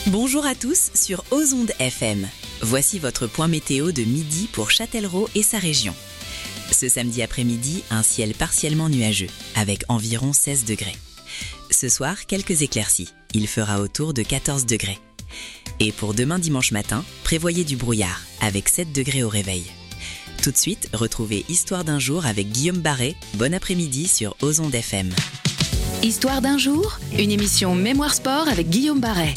Bonjour à tous sur Ozonde FM. Voici votre point météo de midi pour Châtellerault et sa région. Ce samedi après-midi, un ciel partiellement nuageux, avec environ 16 degrés. Ce soir, quelques éclaircies. Il fera autour de 14 degrés. Et pour demain dimanche matin, prévoyez du brouillard, avec 7 degrés au réveil. Tout de suite, retrouvez Histoire d'un jour avec Guillaume Barret. Bon après-midi sur Ozonde FM. Histoire d'un jour, une émission Mémoire Sport avec Guillaume Barret.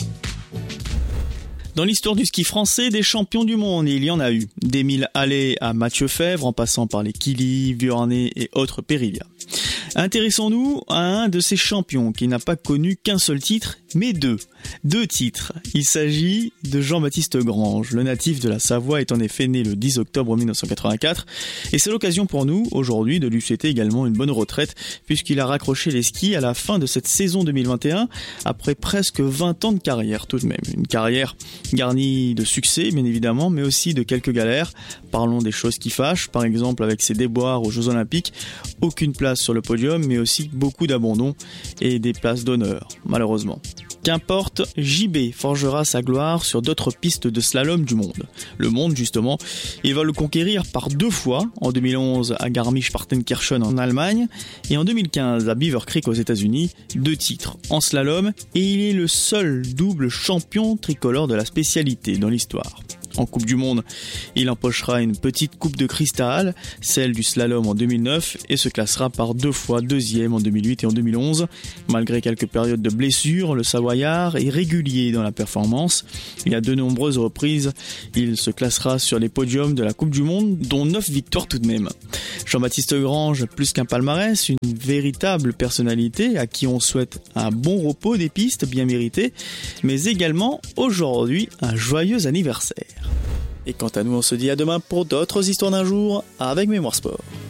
Dans l'histoire du ski français, des champions du monde, il y en a eu. D'Émile Allais à Mathieu Fèvre, en passant par les Kili, Vuarnet et autres Perilia. Intéressons-nous à un de ces champions qui n'a pas connu qu'un seul titre, mais deux. Deux titres. Il s'agit de Jean-Baptiste Grange. Le natif de la Savoie est en effet né le 10 octobre 1984. Et c'est l'occasion pour nous, aujourd'hui, de lui souhaiter également une bonne retraite, puisqu'il a raccroché les skis à la fin de cette saison 2021, après presque 20 ans de carrière tout de même. Une carrière garnie de succès, bien évidemment, mais aussi de quelques galères. Parlons des choses qui fâchent, par exemple avec ses déboires aux Jeux Olympiques. Aucune place sur le podium, mais aussi beaucoup d'abandons et des places d'honneur, malheureusement. Qu'importe, JB forgera sa gloire sur d'autres pistes de slalom du monde. Le monde, justement, il va le conquérir par deux fois, en 2011 à Garmisch-Partenkirchen en Allemagne et en 2015 à Beaver Creek aux États-Unis, 2 titres en slalom, et il est le seul double champion tricolore de la spécialité dans l'histoire. En Coupe du Monde, il empochera une petite coupe de cristal, celle du slalom en 2009, et se classera par 2 fois deuxième en 2008 et en 2011. Malgré quelques périodes de blessures, le Savoyard est régulier dans la performance. Et à de nombreuses reprises, il se classera sur les podiums de la Coupe du Monde, dont 9 victoires tout de même. Jean-Baptiste Grange, plus qu'un palmarès, une véritable personnalité à qui on souhaite un bon repos des pistes bien mérité, mais également aujourd'hui un joyeux anniversaire. Et quant à nous, on se dit à demain pour d'autres histoires d'un jour avec Mémoire Sport.